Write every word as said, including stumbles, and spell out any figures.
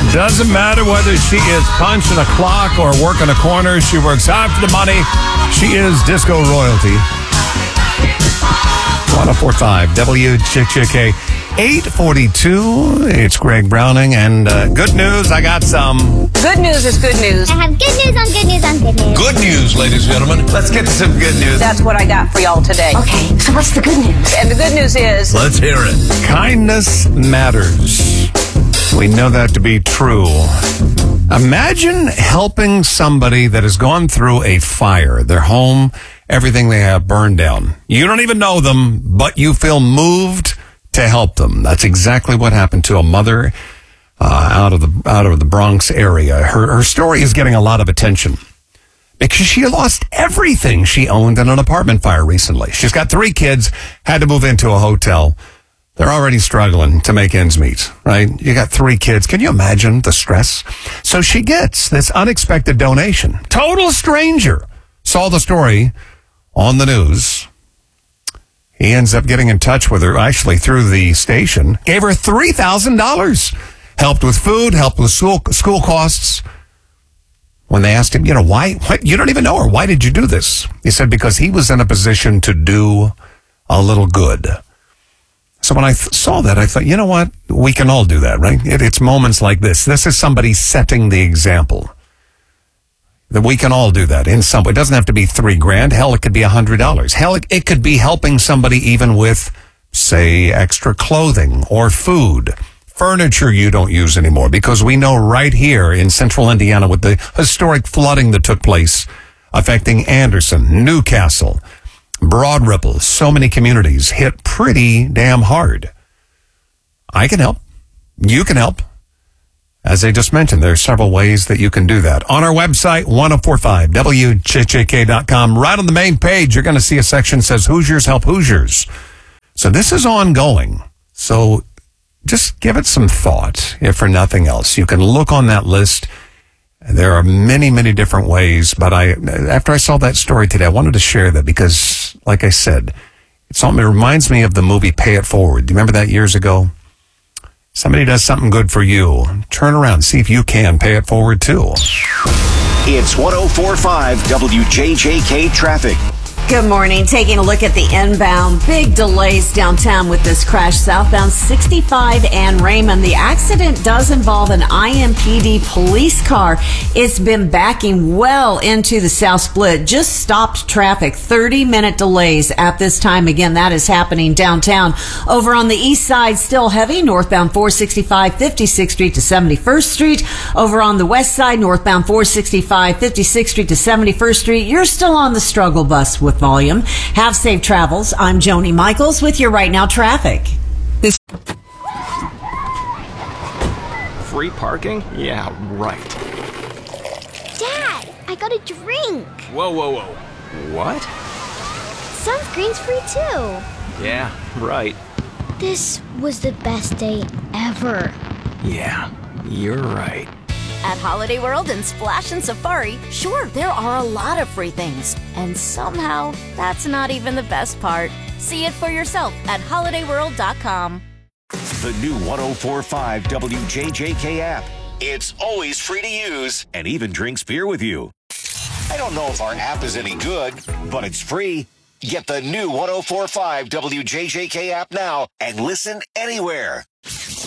Doesn't matter whether she is punching a clock or working a corner. She works hard for the money. She is disco royalty. one oh four point five W J J K. eight forty-two. It's Greg Browning. And uh, good news, I got some. Good news is good news. I have good news on good news on good news. Good news, ladies and gentlemen. Let's get to some good news. That's what I got for y'all today. Okay, so what's the good news? And the good news is... Let's hear it. Kindness matters. We know that to be true. Imagine helping somebody that has gone through a fire. Their home, everything they have burned down. You don't even know them, but you feel moved to help them. That's exactly what happened to a mother uh, out of the out of the Bronx area. Her her story is getting a lot of attention because she lost everything she owned in an apartment fire recently. She's got three kids, had to move into a hotel. They're already struggling to make ends meet, right? You got three kids. Can you imagine the stress? So she gets this unexpected donation. Total stranger saw the story on the news. He ends up getting in touch with her, actually through the station, gave her three thousand dollars. Helped with food, helped with school, school costs. When they asked him, you know, why, why, you don't even know her. Why did you do this? He said, because he was in a position to do a little good. So when I th- saw that, I thought, you know what? We can all do that, right? It, it's moments like this. This is somebody setting the example. That we can all do that in some way. It doesn't have to be three grand. Hell, it could be a hundred dollars. Hell, it, it could be helping somebody even with, say, extra clothing or food, furniture you don't use anymore. Because we know right here in central Indiana with the historic flooding that took place affecting Anderson, Newcastle, Broad Ripple, so many communities hit pretty damn hard. I can help. You can help. As I just mentioned, there are several ways that you can do that. On our website, ten forty-five W J J K dot com, right on the main page, you're going to see a section that says Hoosiers Help Hoosiers. So this is ongoing. So just give it some thought, if for nothing else. You can look on that list. There are many, many different ways, but I, after I saw that story today, I wanted to share that because, like I said, it's something, it reminds me of the movie Pay It Forward. Do you remember that years ago? Somebody does something good for you. Turn around, see if you can pay it forward too. It's ten forty-five W J J K traffic. Good morning. Taking a look at the inbound. Big delays downtown with this crash southbound sixty-five and Raymond. The accident does involve an I M P D police car. It's been backing well into the South Split. Just stopped traffic. thirty minute delays at this time. Again, that is happening downtown. Over on the east side, still heavy. Northbound four sixty-five, fifty-sixth Street to seventy-first Street. Over on the west side, northbound four sixty-five, fifty-sixth Street to seventy-first Street. You're still on the struggle bus with volume. Have safe travels. I'm Joni Michaels with your Right Now traffic. This free parking? Yeah, right. Dad, I got a drink. Whoa, whoa, whoa. What? Sunscreen's free too. Yeah, right. This was the best day ever. Yeah, you're right. At Holiday World and Splash and Safari, sure, there are a lot of free things. And somehow, that's not even the best part. See it for yourself at holiday world dot com. The new ten forty-five W J J K app. It's always free to use and even drinks beer with you. I don't know if our app is any good, but it's free. Get the new ten forty-five W J J K app now and listen anywhere.